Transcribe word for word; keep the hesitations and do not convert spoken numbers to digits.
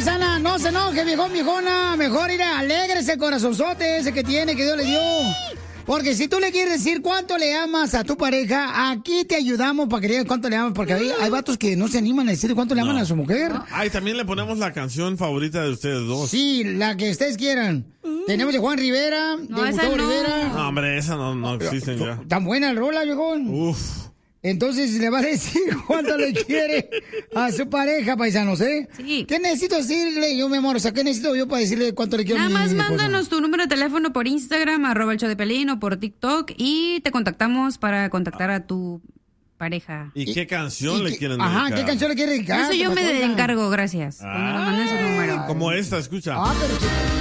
paisana, no se enoje, viejón, viejona. Mejor ir a alégrese, corazonzote ese que tiene, que Dios le dio. Porque si tú le quieres decir cuánto le amas a tu pareja, aquí te ayudamos para que le digas cuánto le amas. Porque hay, hay vatos que no se animan a decir cuánto le aman No. a su mujer. Ay, también le ponemos la canción favorita de ustedes dos. Sí, la que ustedes quieran. Tenemos de Juan Rivera, No, de esa Gustavo no. Rivera. No, hombre, esa no, no existen ya. Tan buena el rola, viejón. Uf. Entonces le va a decir cuánto le quiere a su pareja, paisanos, ¿eh? Sí. ¿Qué necesito decirle yo, mi amor? O sea, ¿qué necesito yo para decirle cuánto le quiero Nada a mi más esposa? mándanos tu número de teléfono por Instagram, arroba el show de Pelín, o por TikTok, y te contactamos para contactar a tu pareja. ¿Y qué canción ¿Y le qué- quieren Ajá, dedicar? ¿qué canción le quiere dedicar? Eso yo me patrona? encargo, gracias. Cuando nos manden su número. Como esta, escucha. Ah, pero...